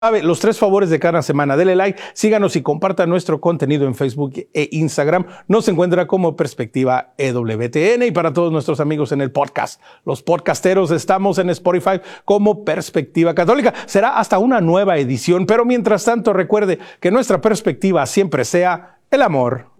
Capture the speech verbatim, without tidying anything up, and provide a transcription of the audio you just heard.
sabe, los tres favores de cada semana. Dele like, síganos y comparta nuestro contenido en Facebook e Instagram. Nos encuentra como Perspectiva E W T N, y para todos nuestros amigos en el podcast, los podcasteros, estamos en Spotify como Perspectiva Católica. Será hasta una nueva edición, pero mientras tanto recuerde que nuestra perspectiva siempre sea el amor